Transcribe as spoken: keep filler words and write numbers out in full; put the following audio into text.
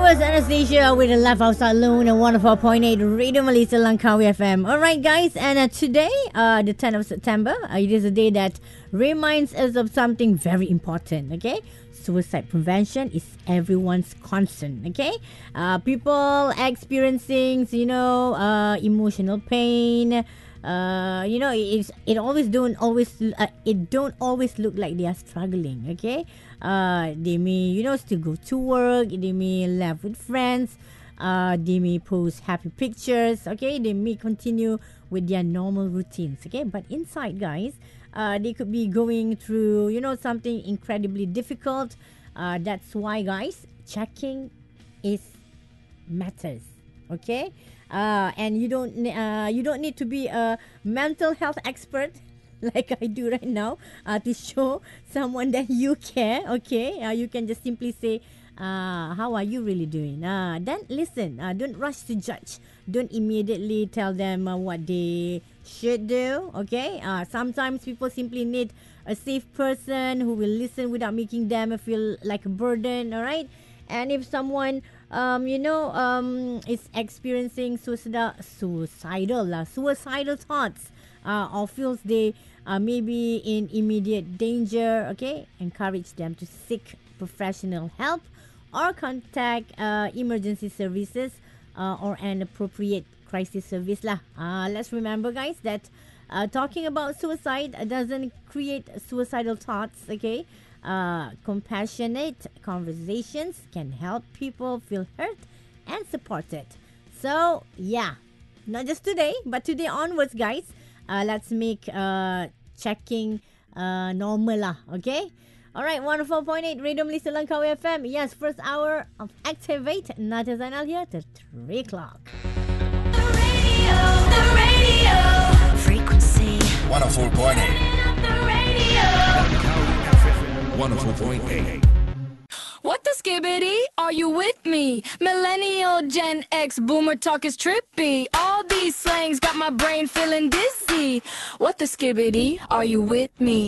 was Anastasia with a Laugh Outside Loon and one oh four point eight Radio Malaysia Langkawi F M. Alright guys, and uh, today, uh, the tenth of September, uh, it is a day that reminds us of something very important, okay? Suicide prevention is everyone's concern, okay? Uh, people experiencing, you know, uh, emotional pain, Uh, you know, it's it always don't always uh, it don't always look like they are struggling. Okay, uh, they may you know still go to work. They may laugh with friends. Uh, they may post happy pictures. Okay, they may continue with their normal routines. Okay, but inside, guys, uh, they could be going through you know something incredibly difficult. Uh, that's why, guys, checking is matters. Okay. Uh, and you don't uh, you don't need to be a mental health expert like I do right now uh, to show someone that you care. Okay, uh, you can just simply say, uh, "How are you really doing?" Uh, then listen. Uh, don't rush to judge. Don't immediately tell them uh, what they should do. Okay. Uh, sometimes people simply need a safe person who will listen without making them feel like a burden. All right. And if someone, um, you know, um, is experiencing suicidal, suicidal, uh, suicidal thoughts, uh, or feels they uh, may be in immediate danger, okay, encourage them to seek professional help or contact uh, emergency services uh, or an appropriate crisis service lah. Uh, let's remember, guys, that uh, talking about suicide doesn't create suicidal thoughts, okay. Uh, compassionate conversations can help people feel heard and supported. So, yeah, not just today, but today onwards, guys, uh, let's make uh, checking uh, normal lah, okay? Alright, one oh four point eight Radio Malaysia Langkawi F M. Yes, first hour of Activate. Nadia Zainal here till three o'clock. The radio, the radio. Frequency one oh four point eight. The radio. one oh four point eight. What the skibbity? Are you with me? Millennial, Gen X, Boomer talk is trippy. All these slangs got my brain feeling dizzy. What the skibbity? Are you with me?